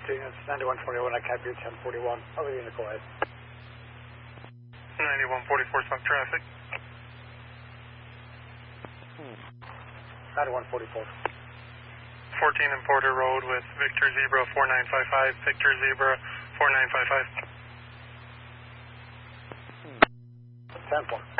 It's 9141, I copy 1041. Over the unit, go ahead. 9144, stop traffic. 9144. 14 and Porter Road with Victor Zebra 4955, Victor Zebra 4955. 10-4.